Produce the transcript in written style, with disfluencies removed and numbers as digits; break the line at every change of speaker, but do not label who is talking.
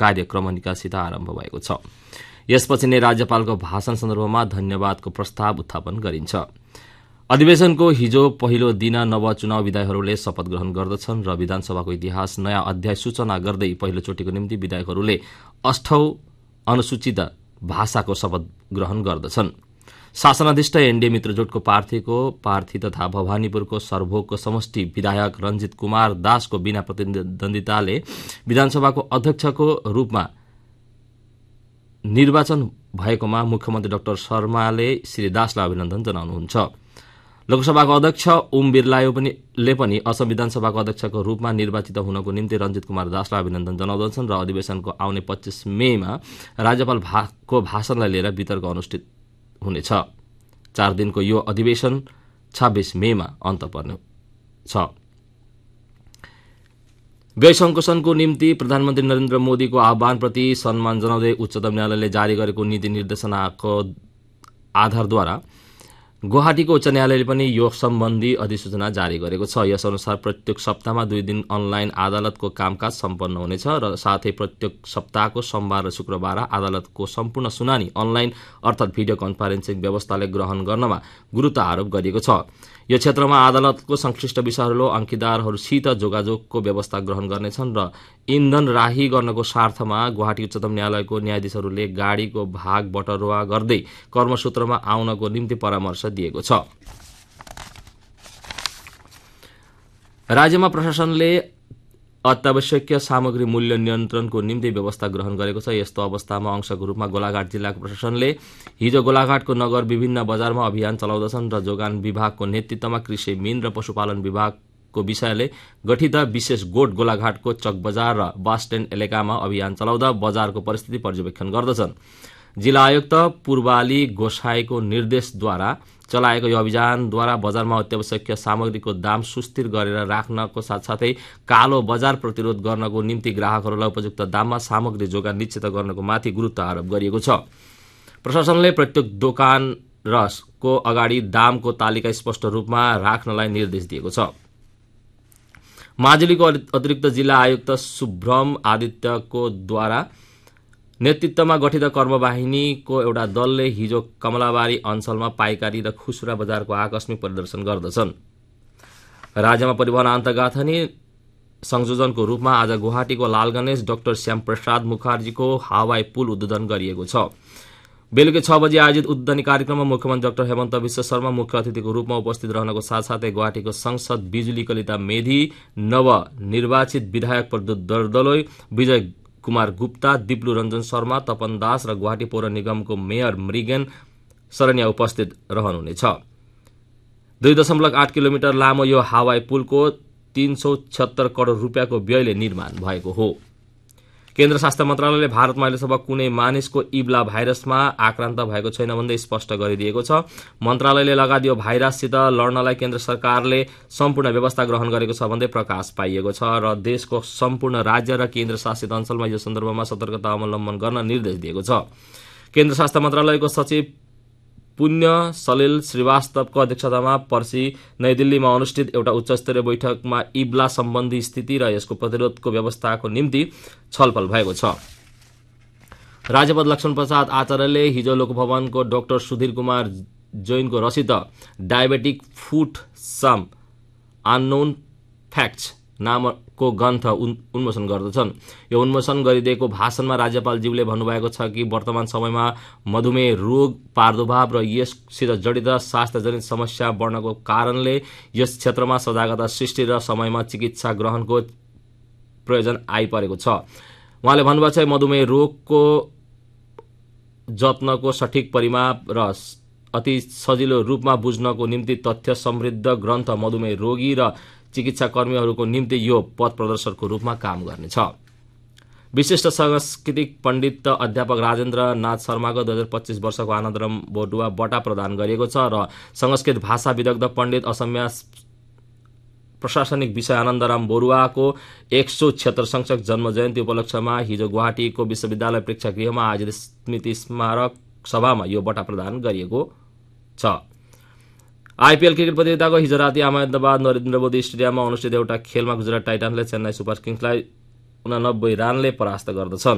कार्यक्रमनिकासित आरम्भ भएको छ। यसपछि नै राज्यपालको भाषण सन्दर्भमा धन्यवादको प्रस्ताव उत्थापन गरिन्छ। अधिवेशनको हिजो पहिलो दिन नवचुनाव विधायकहरूले शपथ ग्रहण गर्दछन् र विधानसभाको इतिहास नयाँ अध्याय सूचना गर्दै पहिलोचोटिको निम्ति विधायकहरूले 8औं अनुसूचित भाषाको शपथ ग्रहण गर्दछन्। शासनाधिष्ठ एनडीए मित्रजोटको पार्थी तथा भवानीपुरको सर्भोगको समष्टि विधायक रञ्जित कुमार दासको बिना प्रतिद्वन्दिताले विधानसभाको अध्यक्षको रूपमा निर्वाचन भएकोमा मुख्यमन्त्री डाक्टर शर्माले श्री दासलाई अभिनन्दन जनाउनुहुन्छ। लोकसभाको अध्यक्ष ओम बिरलाले पनि असम विधानसभाको अध्यक्षको रूपमा निर्वाचित हुनको निम्ति रञ्जित कुमार दासलाई अभिनन्दन जनाउँदछन् र अधिवेशनको आउने 25 मेमा राज्यपालको भाषणलाई लिएर वितर्क अनुष्ठित हुनेछ। 4 दिनको यो अधिवेशन 26 मेमा अन्त पर्नेछ। व्यय संकोचनको निम्ति प्रधानमन्त्री नरेन्द्र मोदीको आह्वानप्रति सम्मान जनाउँदै उच्चतम न्यायालयले जारी गरेको नीति निर्देशनाको आधारद्वारा गुवाहाटीको उच्च न्यायालयले पनि यो सम्बन्धी अधिसूचना जारी गरेको छ। यस अनुसार प्रत्येक सप्ताहमा 2 दिन अनलाइन अदालतको कामकाज सम्पन्न हुनेछ र साथै प्रत्येक सप्ताहको सोमबार र शुक्रबार अदालतको सम्पूर्ण सुनानी अनलाइन अर्थात् भिडियो कन्फरेन्सिङ व्यवस्थाले ग्रहण गर्नमा गुरुत्व आरोप गरिएको छ। यो क्षेत्रमा अदालतको संश्लिष्ट विषयहरू अंकीदारहरूसित जोगाजोगको व्यवस्था ग्रहण गर्नेछन् र इन्धन राही गर्नको स्वार्थमा गुवाहाटी उच्चतम न्यायालयको न्यायाधीशहरूले गाडीको भाग बटरवा गर्दै कर्मसूत्रमा आउनको निम्ति परामर्श दिएको छ। राज्यमा प्रशासनले अत्यावश्यकीय सामग्री मूल्य नियन्त्रणको निम्ति व्यवस्था ग्रहण गरेको छ। यस्तो अवस्थामा अंशको रूपमा गोलाघाट जिल्लाको प्रशासनले हिजो गोलाघाटको नगर विभिन्न बजारमा अभियान चलाउँदछन् र जोगान विभागको नेतृत्वमा कृषि मीन र पशुपालन विभागको विषयले गठित विशेष गोठ गोलाघाटको चक बजार र बस स्ट्याण्ड इलाकामा अभियान चलाउँदा बजारको परिस्थिति पर्यवेक्षण गर्दछन्। जिल्ला आयुक्त पूर्वाली गोसाईको निर्देशद्वारा चलाएको यो अभियानद्वारा बजारमा अत्यावश्यकीय सामग्रीको दाम सुस्थिर गरेर राख्नको साथसाथै कालो बजार प्रतिरोध गर्नको निम्ति ग्राहकहरूलाई उपयुक्त दाममा सामग्री जोगान निश्चित गर्नको माथि गुरुत्व आरोप गरिएको छ। प्रशासनले प्रत्येक दोकान को अगाडि दामको तालिका स्पष्ट रूपमा राख्नलाई निर्देश दिएको छ। माजुलीको अतिरिक्त जिल्ला आयुक्त सुब्रम आदित्यको द्वारा नेतृत्वमा गठित कर्मवाहिनीको एउटा दलले हिजो कमलाबारी अञ्चलमा पाइकारी र खुसुरा बजारको आकस्मिक परिदर्शन गर्दछन्। राज्यमा परिवहन अन्तर्गाथनी संयोजनको रूपमा आज गुवाहाटीको लालगणेश डाक्टर श्यामप्रसाद मुखर्जीको हवाई पुल उद्घाटन गरिएको छ। बेलुकी 6 बजे आयोजित उद्घाटनी कार्यक्रममा मुख्यमन्त्री डाक्टर हेमन्त विश्व शर्मा मुख्य अतिथिको रूपमा उपस्थित रहनको साथसाथै गुवाहाटीको संसद बिजुली कलिता मेधी, नवनिर्वाचित विधायक प्रद्युत दर्दलोई, विजय कुमार गुप्ता, दिप्लु रञ्जन शर्मा, तपन दास र गुवाहाटी पौर निगमको मेयर मृगेन शरण्या उपस्थित रहनुहुनेछ। 2.8 किलोमिटर लामो यो हवाई पुलको 376 करोड़ रुपियाँको व्ययले निर्माण भएको हो। केन्द्र स्वास्थ्य मन्त्रालयले भारतमा अहिलेसम्म कुनै मानिसको इब्ला भाइरसमा आक्रान्त भएको छैन भन्दै स्पष्ट गरिदिएको छ। मन्त्रालयले लगादियो भाइरससित लड्नलाई केन्द्र सरकारले सम्पूर्ण व्यवस्था ग्रहण गरेको छ भन्दै प्रकाश पाइएको छ र देशको सम्पूर्ण राज्य र केन्द्र शासित अञ्चलमा यो सन्दर्भमा सतर्कता अवलम्बन गर्न निर्देश दिएको छ। केन्द्र स्वास्थ्य मन्त्रालयको सचिव पुण्य सलिल श्रीवास्तवको अध्यक्षतामा पर्सि नयाँ दिल्लीमा अनुष्ठित एउटा उच्चस्तरीय बैठकमा इब्ला सम्बन्धी स्थिति र यसको प्रतिरोधको व्यवस्थाको निम्ति छलफल भएको छ। राज्यपाल लक्ष्मण प्रसाद आचार्यले हिजो लोकभवनको डाक्टर सुधीर कुमार जैनको रचित diabetic food some unknown facts नामको ग्रन्थ उन्मोचन गर्दछन्। यो उन्मोचन गरिदिएको भाषणमा राज्यपालज्यूले भन्नुभएको छ कि वर्तमान समयमा मधुमेह रोग प्रादुर्भाव र यससित जडित स्वास्थ्यजनित समस्या बढ्नको कारणले यस क्षेत्रमा सजागता सृष्टि र समयमा चिकित्सा ग्रहणको प्रयोजन आइपरेको छ। उहाँले भन्नुभएको छ मधुमेह रोगको जत्नको सठिक परिमाप र अति सजिलो रूपमा बुझ्नको निम्ति तथ्य समृद्ध ग्रन्थ मधुमेह रोगी र चिकित्सा कर्मीहरूको निम्ति यो पथ प्रदर्शकको रूपमा काम गर्नेछ। विशिष्ट सांस्कृतिक पण्डित अध्यापक राजेन्द्र नाथ शर्माको 2025 वर्षको आनन्दराम बटुवा बटा प्रदान गरिएको छ र संस्कृत भाषा विदग्ध पण्डित असमिया प्रशासनिक विषय आनन्दराम बरुवाको 176 संख्यक जन्म जयन्ती उपलक्ष्यमा हिजो गुवाहाटीको विश्वविद्यालय प्रेक्षागृहमा आयोजित स्मृति स्मारक सभामा यो बटा प्रदान गरिएको छ। आईपीएल क्रिकेट प्रतियोगिताको हिजो राति अहमदाबाद नरेन्द्र मोदी स्टेडियममा अनुष्ठित एउटा खेलमा गुजरात टाइटन्सले चेन्नई सुपर किङ्सलाई 89 रनले परास्त गर्दछन्।